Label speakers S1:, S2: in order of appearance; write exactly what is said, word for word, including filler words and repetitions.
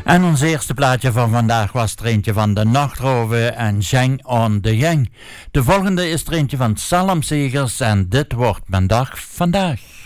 S1: En ons eerste plaatje van vandaag was er eentje van de Nachtroven en Jeng on de Jeng. De volgende is er eentje van Salomzegers en dit wordt mijn dag vandaag.